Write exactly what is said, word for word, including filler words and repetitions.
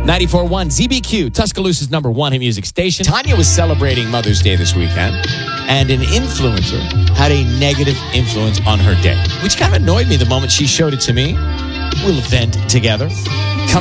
ninety-four point one Z B Q, Tuscaloosa's number one hit music station. Tanya was celebrating Mother's Day this weekend, and an influencer had a negative influence on her day, which kind of annoyed me the moment she showed it to me. We'll vent together.